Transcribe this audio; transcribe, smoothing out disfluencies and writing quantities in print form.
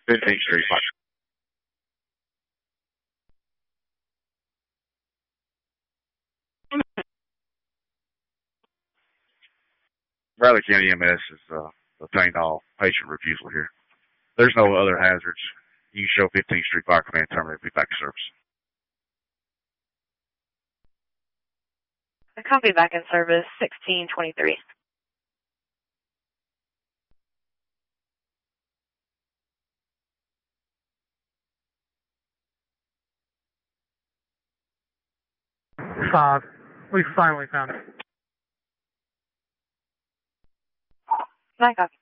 15th Street. Riley County EMS is obtained all patient refusal here. There's no other hazards. You can show 15th Street Fire Command terminated. Be back to service. Copy, back in service, 1623. Five. We finally found it. Back up.